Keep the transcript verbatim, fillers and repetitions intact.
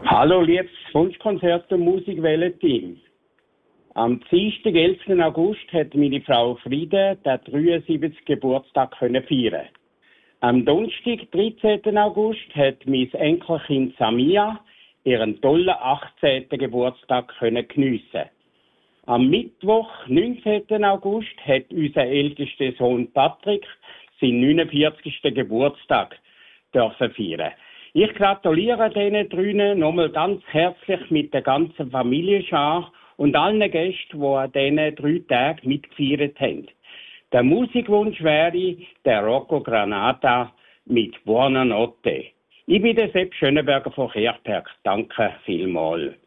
Hallo, liebes Wunschkonzert- und Musikwelle-Team. Am Dienstag, elften August, hat meine Frau Friede den dreiundsiebzigsten Geburtstag können feiern. Am Donnerstag, dreizehnten August, hat mein Enkelkind Samia ihren tollen achtzehnten Geburtstag können geniessen. Am Mittwoch, neunzehnten August, hat unser ältester Sohn Patrick seinen neunundvierzigsten Geburtstag dürfen feiern. Ich gratuliere diesen drinnen nochmal ganz herzlich mit der ganzen Familienschar und allen Gästen, die an diesen drei Tagen mitgefeiert haben. Der Musikwunsch wäre der Rocco Granata mit Buonanotte. Ich bin der Sepp Schönenberger von Kerperk. Danke vielmals.